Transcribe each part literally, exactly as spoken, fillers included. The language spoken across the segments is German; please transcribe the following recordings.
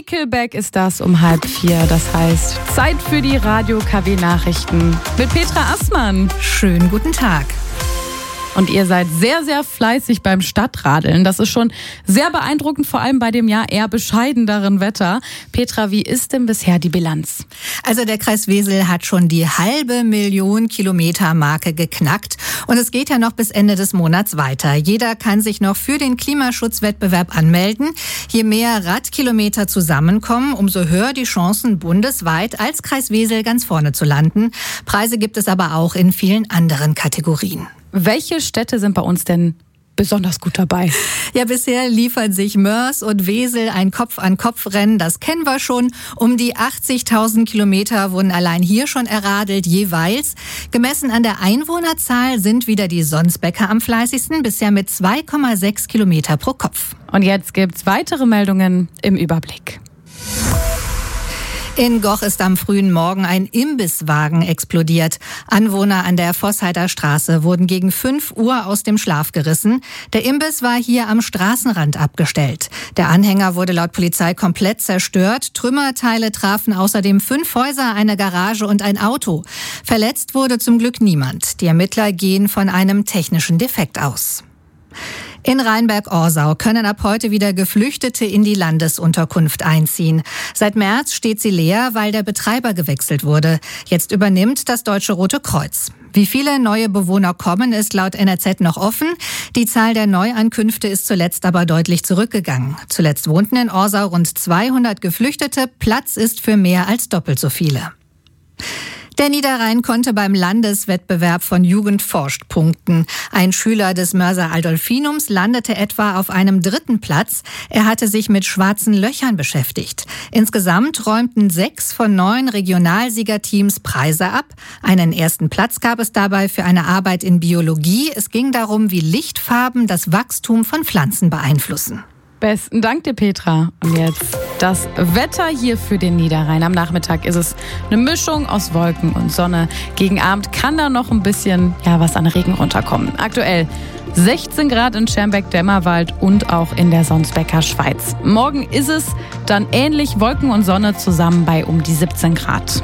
Nickelback ist das um halb vier. Das heißt, Zeit für die Radio-K W-Nachrichten mit Petra Assmann. Schönen guten Tag. Und ihr seid sehr, sehr fleißig beim Stadtradeln. Das ist schon sehr beeindruckend, vor allem bei dem ja eher bescheideneren Wetter. Petra, wie ist denn bisher die Bilanz? Also der Kreis Wesel hat schon die halbe Million Kilometer Marke geknackt. Und es geht ja noch bis Ende des Monats weiter. Jeder kann sich noch für den Klimaschutzwettbewerb anmelden. Je mehr Radkilometer zusammenkommen, umso höher die Chancen, bundesweit als Kreis Wesel ganz vorne zu landen. Preise gibt es aber auch in vielen anderen Kategorien. Welche Städte sind bei uns denn besonders gut dabei? Ja, bisher liefern sich Mörs und Wesel ein Kopf-an-Kopf-Rennen. Das kennen wir schon. Um die achtzigtausend Kilometer wurden allein hier schon erradelt, jeweils. Gemessen an der Einwohnerzahl sind wieder die Sonsbecker am fleißigsten, bisher mit zwei Komma sechs Kilometer pro Kopf. Und jetzt gibt's weitere Meldungen im Überblick. In Goch ist am frühen Morgen ein Imbisswagen explodiert. Anwohner an der Vossheiter Straße wurden gegen fünf Uhr aus dem Schlaf gerissen. Der Imbiss war hier am Straßenrand abgestellt. Der Anhänger wurde laut Polizei komplett zerstört. Trümmerteile trafen außerdem fünf Häuser, eine Garage und ein Auto. Verletzt wurde zum Glück niemand. Die Ermittler gehen von einem technischen Defekt aus. In Rheinberg-Orsau können ab heute wieder Geflüchtete in die Landesunterkunft einziehen. Seit März steht sie leer, weil der Betreiber gewechselt wurde. Jetzt übernimmt das Deutsche Rote Kreuz. Wie viele neue Bewohner kommen, ist laut N R Z noch offen. Die Zahl der Neuankünfte ist zuletzt aber deutlich zurückgegangen. Zuletzt wohnten in Orsau rund zweihundert Geflüchtete. Platz ist für mehr als doppelt so viele. Der Niederrhein konnte beim Landeswettbewerb von Jugend forscht punkten. Ein Schüler des Mörser Aldolfinums landete etwa auf einem dritten Platz. Er hatte sich mit schwarzen Löchern beschäftigt. Insgesamt räumten sechs von neun Regionalsiegerteams Preise ab. Einen ersten Platz gab es dabei für eine Arbeit in Biologie. Es ging darum, wie Lichtfarben das Wachstum von Pflanzen beeinflussen. Besten Dank dir, Petra. Und jetzt das Wetter hier für den Niederrhein. Am Nachmittag ist es eine Mischung aus Wolken und Sonne. Gegen Abend kann da noch ein bisschen ja, was an Regen runterkommen. Aktuell sechzehn Grad in Schermbeck-Dämmerwald und auch in der Sonsbecker Schweiz. Morgen ist es dann ähnlich, Wolken und Sonne zusammen bei um die siebzehn Grad.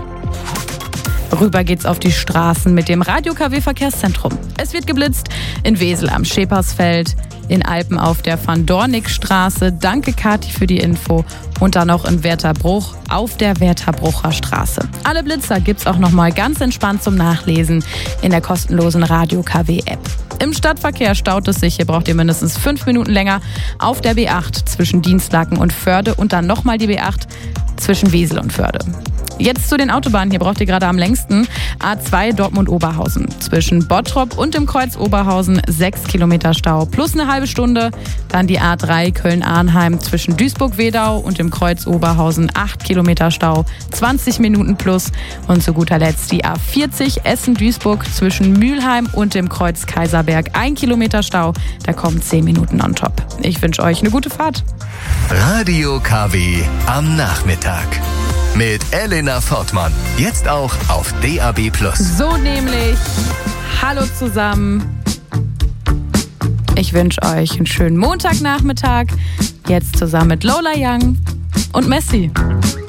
Rüber geht's auf die Straßen mit dem Radio-K W-Verkehrszentrum. Es wird geblitzt in Wesel am Schepersfeld, in Alpen auf der Van-Dornick-Straße. Danke, Kathi, für die Info. Und dann noch in Wertherbruch auf der Wertherbrucher Straße. Alle Blitzer gibt's auch noch mal ganz entspannt zum Nachlesen in der kostenlosen Radio-K W-App. Im Stadtverkehr staut es sich. Hier braucht ihr mindestens fünf Minuten länger auf der B acht zwischen Dienstlaken und Förde und dann nochmal die B acht zwischen Wesel und Förde. Jetzt zu den Autobahnen. Hier braucht ihr gerade am längsten A zwei Dortmund-Oberhausen. Zwischen Bottrop und dem Kreuz Oberhausen sechs Kilometer Stau plus eine halbe Stunde. Dann die A drei Köln-Arnheim zwischen Duisburg-Wedau und dem Kreuz Oberhausen acht Kilometer Stau, zwanzig Minuten plus. Und zu guter Letzt die A vierzig Essen-Duisburg zwischen Mülheim und dem Kreuz Kaiserberg ein Kilometer Stau. Da kommen zehn Minuten on top. Ich wünsche euch eine gute Fahrt. Radio K W am Nachmittag. Mit Elena Fortmann. Jetzt auch auf D A B plus. So nämlich. Hallo zusammen. Ich wünsche euch einen schönen Montagnachmittag. Jetzt zusammen mit Lola Young und Messi.